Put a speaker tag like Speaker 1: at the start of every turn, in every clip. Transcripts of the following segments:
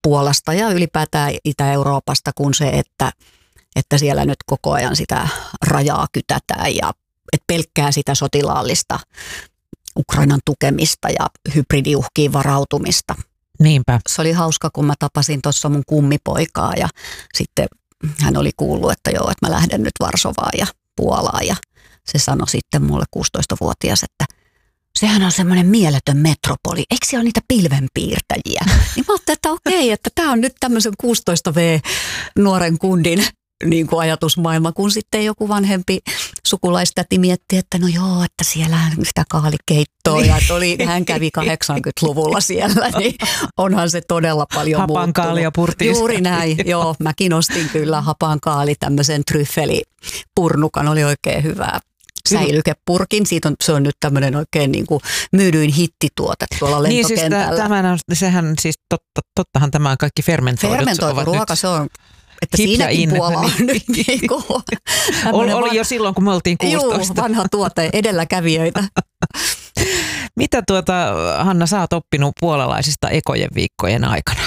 Speaker 1: Puolasta ja ylipäätään Itä-Euroopasta kuin se, että siellä nyt koko ajan sitä rajaa kytätään ja että pelkkää sitä sotilaallista Ukrainan tukemista ja hybridiuhkiin varautumista.
Speaker 2: Niinpä.
Speaker 1: Se oli hauska, kun mä tapasin tuossa mun kummipoikaa ja sitten hän oli kuullut, että joo, että mä lähden nyt Varsovaan ja Puolaan ja se sanoi sitten mulle 16-vuotias, että sehän on semmoinen mieletön metropoli. Eikö siellä ole niitä pilvenpiirtäjiä? Niin mä ajattelin, että okei, että tämä on nyt tämmöisen 16V-nuoren kundin niin kuin ajatusmaailma, kun sitten joku vanhempi sukulaistäti mietti, että no joo, että siellä sitä kaalikeittoa ja hän kävi 80-luvulla siellä, niin onhan se todella paljon muuttunut.
Speaker 2: Hapankaalia purtiin.
Speaker 1: Juuri näin, joo. Mäkin ostin kyllä hapankaali, tämmöisen tryffelipurnukan, oli oikein hyvää. Säilykepurkin. Se on nyt tämmöinen oikein niin kuin myydyin hittituote tuolla lentokentällä.
Speaker 2: Tottahan tämä on kaikki fermentoitu
Speaker 1: ruoka, se on, että siinäkin Puola on nyt niin kuin
Speaker 2: oli jo silloin, kun me oltiin 16.
Speaker 1: Juu, vanha tuote, edelläkävijöitä.
Speaker 2: Mitä Hanna, sä oot oppinut puolalaisista ekojen viikkojen aikana?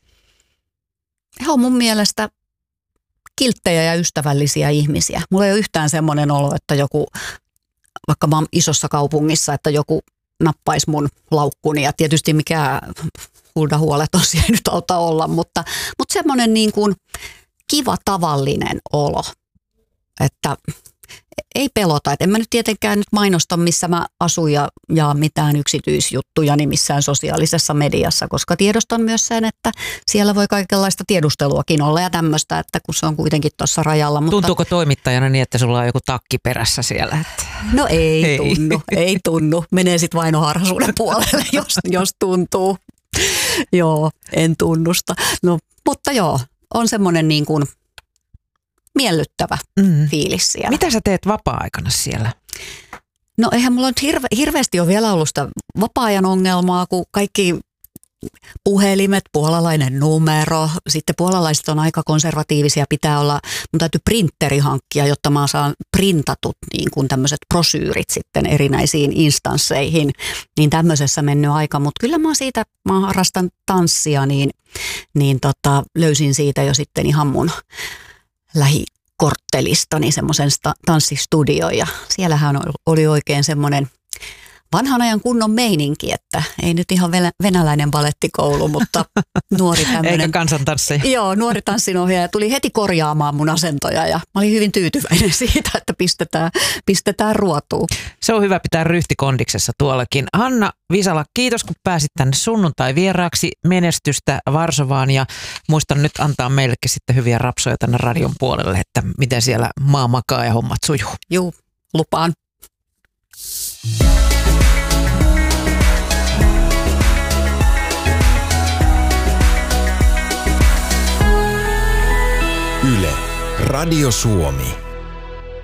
Speaker 1: He on mun mielestä kilttejä ja ystävällisiä ihmisiä. Mulla ei ole yhtään semmoinen olo, että joku, vaikka mä oon isossa kaupungissa, että joku nappaisi mun laukkuni. Ja tietysti mikä huuleton siellä ei nyt auta olla, mutta semmoinen niin kuin kiva tavallinen olo. Että ei pelota. Et en mä nyt tietenkään nyt mainosta, missä mä asun ja mitään yksityisjuttuja niin missään sosiaalisessa mediassa, koska tiedostan myös sen, että siellä voi kaikenlaista tiedusteluakin olla ja tämmöistä, että kun se on kuitenkin tuossa rajalla. Mutta
Speaker 2: tuntuuko toimittajana niin, että sulla on joku takki perässä siellä?
Speaker 1: No ei tunnu. Menee sitten vainoharhaisuuden puolelle, jos tuntuu. Joo, en tunnusta. No, mutta joo, on semmoinen niin kuin miellyttävä fiilis siellä.
Speaker 2: Mitä sä teet vapaa-aikana siellä?
Speaker 1: No eihän mulla nyt hirveästi ole vielä ollut sitä vapaa-ajan ongelmaa, kun kaikki puhelimet, puolalainen numero, sitten puolalaiset on aika konservatiivisia, pitää olla, mun täytyy printeri hankkia, jotta mä saan printatut niin kuin tämmöiset brosyyrit sitten erinäisiin instansseihin, niin tämmöisessä mennyt aika, mutta kyllä mä harrastan tanssia, niin löysin siitä jo sitten ihan mun lähikorttelistani semmoisen tanssistudio ja siellähän oli oikein semmoinen vanhan ajan kunnon meininki, että ei nyt ihan venäläinen balettikoulu, mutta nuori tämmöinen.
Speaker 2: Eikä kansantansseja.
Speaker 1: Joo, nuori tanssinohjaaja tuli heti korjaamaan mun asentoja ja mä olin hyvin tyytyväinen siitä, että pistetään ruotuun.
Speaker 2: Se on hyvä pitää ryhtikondiksessa tuollakin. Hanna Visala, kiitos kun pääsit tänne sunnuntai vieraaksi, menestystä Varsovaan ja muistan nyt antaa meillekin sitten hyviä rapsoja tänne radion puolelle, että miten siellä maa makaa ja hommat sujuu.
Speaker 1: Juu, lupaan.
Speaker 3: Yle, Radio Suomi.